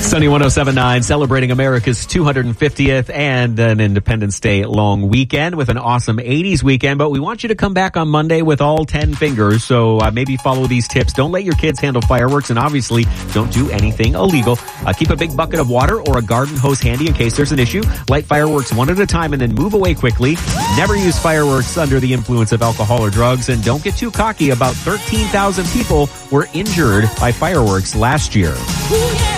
Sunny 107.9 celebrating America's 250th and an Independence Day long weekend with an awesome 80s weekend. But we want you to come back on Monday with all 10 fingers. So maybe follow these tips. Don't let your kids handle fireworks, and obviously don't do anything illegal. Keep a big bucket of water or a garden hose handy in case there's an issue. Light fireworks one at a time and then move away quickly. Never use fireworks under the influence of alcohol or drugs. And don't get too cocky. About 13,000 people were injured by fireworks last year.